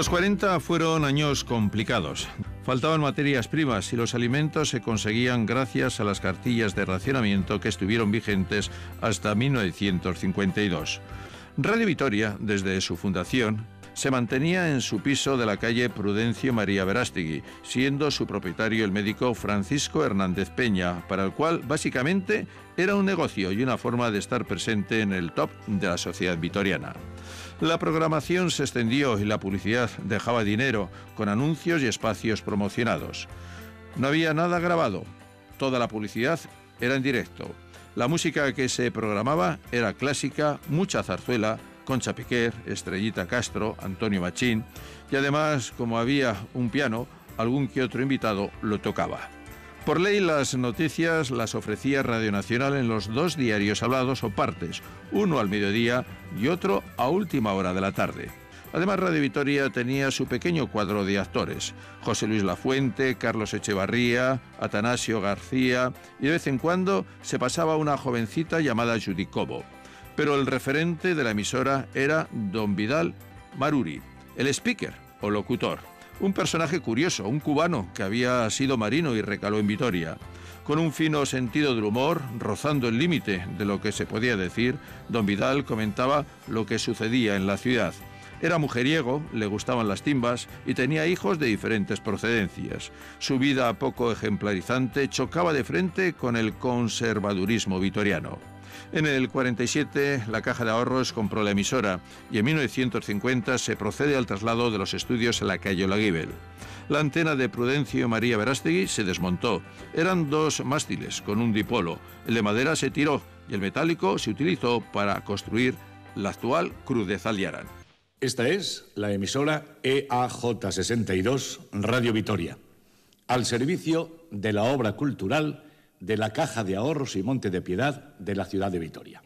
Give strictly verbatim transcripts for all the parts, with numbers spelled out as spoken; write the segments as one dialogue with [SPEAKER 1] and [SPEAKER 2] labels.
[SPEAKER 1] Los cuarenta fueron años complicados. Faltaban materias primas y los alimentos se conseguían gracias a las cartillas de racionamiento que estuvieron vigentes hasta mil novecientos cincuenta y dos. Radio Vitoria, desde su fundación, se mantenía en su piso de la calle Prudencio María Verástegui, siendo su propietario el médico Francisco Hernández Peña, para el cual básicamente era un negocio y una forma de estar presente en el top de la sociedad vitoriana. La programación se extendió y la publicidad dejaba dinero con anuncios y espacios promocionados. No había nada grabado, toda la publicidad era en directo. La música que se programaba era clásica, mucha zarzuela, Concha Piquer, Estrellita Castro, Antonio Machín, y además, como había un piano, algún que otro invitado lo tocaba. Por ley, las noticias las ofrecía Radio Nacional en los dos diarios hablados o partes, uno al mediodía y otro a última hora de la tarde. Además, Radio Vitoria tenía su pequeño cuadro de actores: José Luis Lafuente, Carlos Echevarría, Atanasio García, y de vez en cuando se pasaba una jovencita llamada Judy Cobo. Pero el referente de la emisora era don Vidal Maruri, el speaker o locutor. Un personaje curioso, un cubano que había sido marino y recaló en Vitoria. Con un fino sentido del humor, rozando el límite de lo que se podía decir, don Vidal comentaba lo que sucedía en la ciudad. Era mujeriego, le gustaban las timbas y tenía hijos de diferentes procedencias. Su vida poco ejemplarizante chocaba de frente con el conservadurismo vitoriano. En el cuarenta y siete, la Caja de Ahorros compró la emisora y en mil novecientos cincuenta se procede al traslado de los estudios a la calle Olaguibel. La antena de Prudencio María Verástegui se desmontó. Eran dos mástiles con un dipolo. El de madera se tiró y el metálico se utilizó para construir la actual Cruz de Zaldiaran.
[SPEAKER 2] Esta es la emisora E A J sesenta y dos Radio Vitoria, al servicio de la obra cultural de la Caja de Ahorros y Monte de Piedad de la ciudad de Vitoria.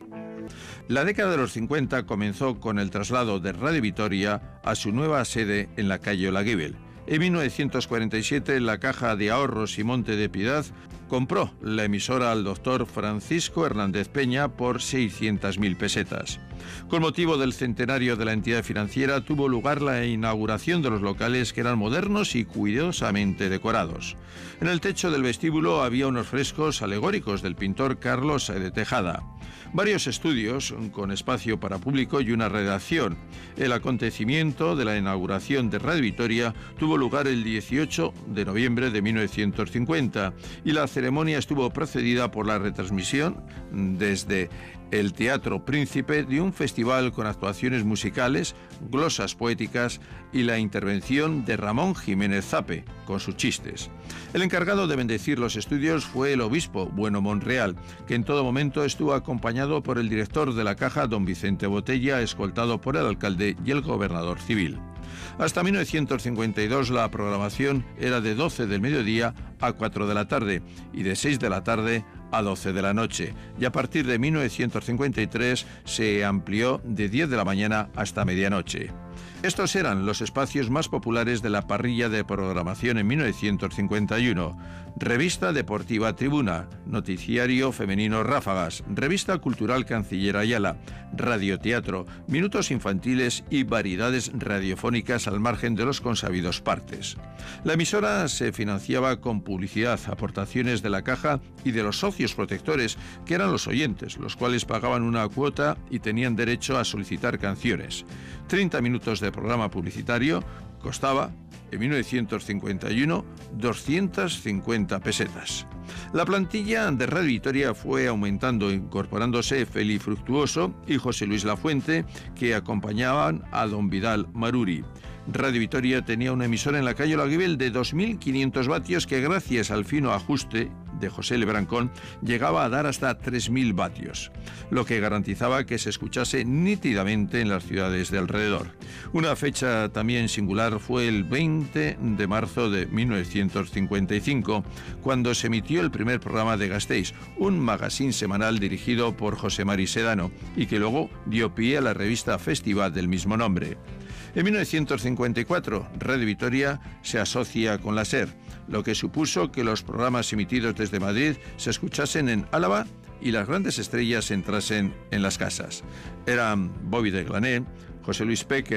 [SPEAKER 1] La década de los cincuenta comenzó con el traslado de Radio Vitoria a su nueva sede en la calle Olaguibel. En mil novecientos cuarenta y siete, la Caja de Ahorros y Monte de Piedad compró la emisora al doctor Francisco Hernández Peña por seiscientas mil pesetas. Con motivo del centenario de la entidad financiera tuvo lugar la inauguración de los locales, que eran modernos y cuidadosamente decorados. En el techo del vestíbulo había unos frescos alegóricos del pintor Carlos de Tejada. Varios estudios con espacio para público y una redacción. El acontecimiento de la inauguración de Radio Vitoria tuvo lugar el dieciocho de noviembre de mil novecientos cincuenta y la ceremonia estuvo precedida por la retransmisión desde el Teatro Príncipe de un festival con actuaciones musicales, glosas poéticas y la intervención de Ramón Jiménez Zape con sus chistes. El encargado de bendecir los estudios fue el obispo Bueno Monreal, que en todo momento estuvo acompañado por el director de la Caja, don Vicente Botella, escoltado por el alcalde y el gobernador civil. Hasta mil novecientos cincuenta y dos la programación era de doce del mediodía a cuatro de la tarde y de seis de la tarde a doce de la noche, y a partir de mil novecientos cincuenta y tres se amplió de diez de la mañana hasta medianoche. Estos eran los espacios más populares de la parrilla de programación en mil novecientos cincuenta y uno. Revista Deportiva Tribuna, Noticiario Femenino Ráfagas, Revista Cultural Canciller Ayala, Radioteatro, Minutos Infantiles y variedades radiofónicas al margen de los consabidos partes. La emisora se financiaba con publicidad, aportaciones de la Caja y de los socios protectores, que eran los oyentes, los cuales pagaban una cuota y tenían derecho a solicitar canciones. treinta minutos de programa publicitario costaba, en mil novecientos cincuenta y uno, doscientas cincuenta pesetas. La plantilla de Radio Vitoria fue aumentando, incorporándose Feli Fructuoso y José Luis Lafuente, que acompañaban a don Vidal Maruri. Radio Vitoria tenía una emisora en la calle Olaguibel de dos mil quinientos vatios que, gracias al fino ajuste de José Lebrancón, llegaba a dar hasta tres mil vatios, lo que garantizaba que se escuchase nítidamente en las ciudades de alrededor. Una fecha también singular fue el veinte de marzo de mil novecientos cincuenta y cinco, cuando se emitió el primer programa de Gasteiz, un magazín semanal dirigido por José Mari Sedano y que luego dio pie a la revista Festival del mismo nombre. En mil novecientos cincuenta y cuatro, Radio Vitoria se asocia con la SER, lo que supuso que los programas emitidos desde Madrid se escuchasen en Álava y las grandes estrellas entrasen en las casas. Eran Bobby de Glané, José Luis Peque,